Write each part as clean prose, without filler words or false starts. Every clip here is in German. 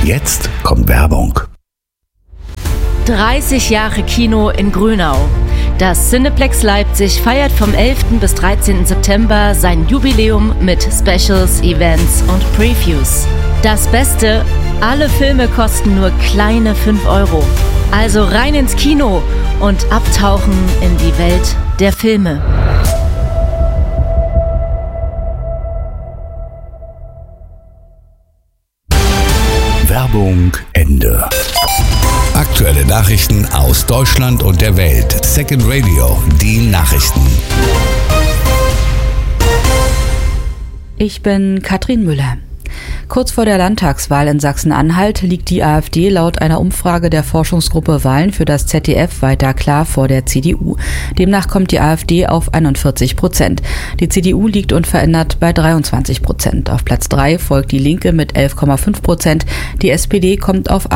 Jetzt kommt Werbung. 30 Jahre Kino in Grünau. Das Cineplex Leipzig feiert vom 11. bis 13. September sein Jubiläum mit Specials, Events und Previews. Das Beste, alle Filme kosten nur kleine 5 €. Also rein ins Kino und abtauchen in die Welt der Filme. Werbung Ende. Aktuelle Nachrichten aus Deutschland und der Welt. Second Radio, die Nachrichten. Ich bin Katrin Müller. Kurz vor der Landtagswahl in Sachsen-Anhalt liegt die AfD laut einer Umfrage der Forschungsgruppe Wahlen für das ZDF weiter klar vor der CDU. Demnach kommt die AfD auf 41%. Die CDU liegt unverändert bei 23%. Auf Platz 3 folgt die Linke mit 11,5%. Die SPD kommt auf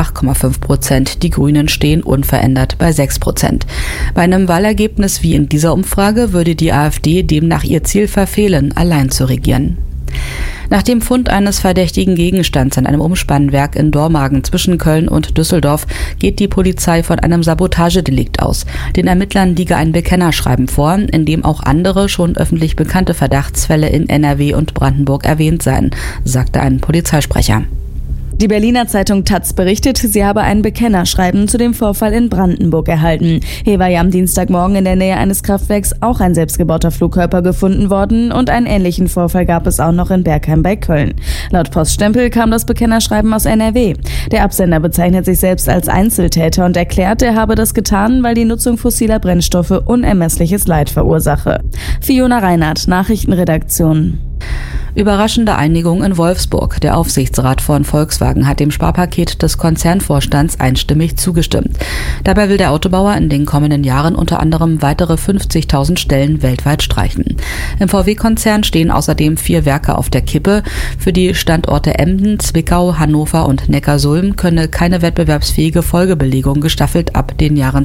8,5%. Die Grünen stehen unverändert bei 6%. Bei einem Wahlergebnis wie in dieser Umfrage würde die AfD demnach ihr Ziel verfehlen, allein zu regieren. Nach dem Fund eines verdächtigen Gegenstands an einem Umspannwerk in Dormagen zwischen Köln und Düsseldorf geht die Polizei von einem Sabotagedelikt aus. Den Ermittlern liege ein Bekennerschreiben vor, in dem auch andere schon öffentlich bekannte Verdachtsfälle in NRW und Brandenburg erwähnt seien, sagte ein Polizeisprecher. Die Berliner Zeitung taz berichtet, sie habe ein Bekennerschreiben zu dem Vorfall in Brandenburg erhalten. Hier war ja am Dienstagmorgen in der Nähe eines Kraftwerks auch ein selbstgebauter Flugkörper gefunden worden und einen ähnlichen Vorfall gab es auch noch in Bergheim bei Köln. Laut Poststempel kam das Bekennerschreiben aus NRW. Der Absender bezeichnet sich selbst als Einzeltäter und erklärt, er habe das getan, weil die Nutzung fossiler Brennstoffe unermessliches Leid verursache. Fiona Reinhardt, Nachrichtenredaktion. Überraschende Einigung in Wolfsburg. Der Aufsichtsrat von Volkswagen hat dem Sparpaket des Konzernvorstands einstimmig zugestimmt. Dabei will der Autobauer in den kommenden Jahren unter anderem weitere 50.000 Stellen weltweit streichen. Im VW-Konzern stehen außerdem 4 Werke auf der Kippe. Für die Standorte Emden, Zwickau, Hannover und Neckarsulm könne keine wettbewerbsfähige Folgebelegung gestaffelt ab den Jahren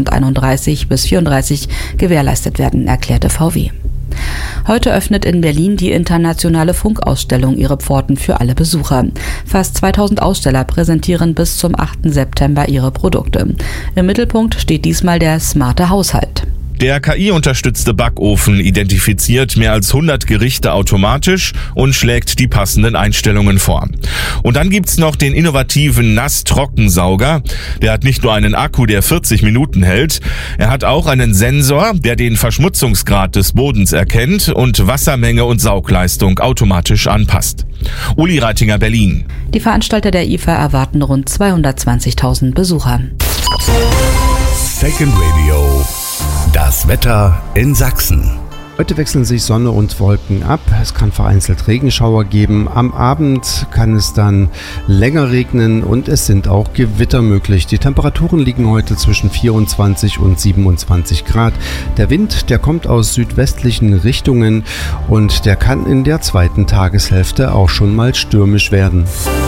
2031 bis 2034 gewährleistet werden, erklärte VW. Heute öffnet in Berlin die internationale Funkausstellung ihre Pforten für alle Besucher. Fast 2000 Aussteller präsentieren bis zum 8. September ihre Produkte. Im Mittelpunkt steht diesmal der smarte Haushalt. Der KI-unterstützte Backofen identifiziert mehr als 100 Gerichte automatisch und schlägt die passenden Einstellungen vor. Und dann gibt's noch den innovativen Nass-Trockensauger. Der hat nicht nur einen Akku, der 40 Minuten hält, er hat auch einen Sensor, der den Verschmutzungsgrad des Bodens erkennt und Wassermenge und Saugleistung automatisch anpasst. Uli Reitinger, Berlin. Die Veranstalter der IFA erwarten rund 220.000 Besucher. Second Radio. Das Wetter in Sachsen. Heute wechseln sich Sonne und Wolken ab. Es kann vereinzelt Regenschauer geben. Am Abend kann es dann länger regnen und es sind auch Gewitter möglich. Die Temperaturen liegen heute zwischen 24 und 27 Grad. Der Wind, der kommt aus südwestlichen Richtungen und der kann in der zweiten Tageshälfte auch schon mal stürmisch werden.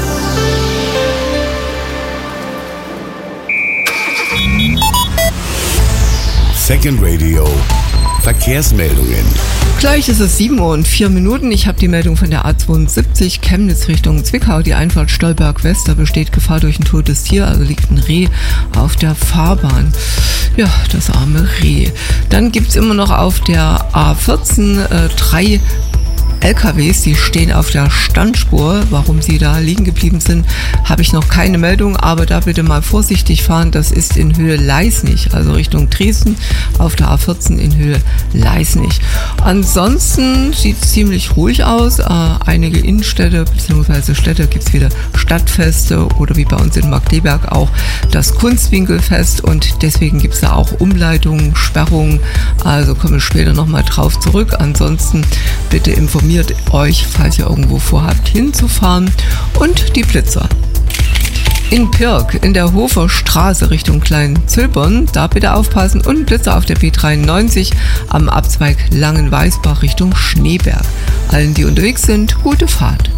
Second Radio. Verkehrsmeldungen. Gleich ist es 7:04 Uhr. Ich habe die Meldung von der A72 Chemnitz Richtung Zwickau. Die Einfahrt Stolberg West, da besteht Gefahr durch ein totes Tier, also liegt ein Reh auf der Fahrbahn. Ja, das arme Reh. Dann gibt's immer noch auf der A14 3 LKWs, die stehen auf der Standspur. Warum sie da liegen geblieben sind, habe ich noch keine Meldung, aber da bitte mal vorsichtig fahren. Das ist in Höhe Leisnig, also Richtung Dresden auf der A14 in Höhe Leisnig. Ansonsten sieht es ziemlich ruhig aus. Einige Innenstädte bzw. Städte gibt es wieder Stadtfeste oder wie bei uns in Markleberg auch das Kunstwinkelfest und deswegen gibt es da auch Umleitungen, Sperrungen. Also komme ich später nochmal drauf zurück. Ansonsten bitte informiert euch, falls ihr irgendwo vorhabt hinzufahren und die Blitzer. In Pirk, in der Hofer Straße Richtung Kleinzülbern, da bitte aufpassen und Blitzer auf der B93 am Abzweig Langenweißbach Richtung Schneeberg. Allen, die unterwegs sind, gute Fahrt.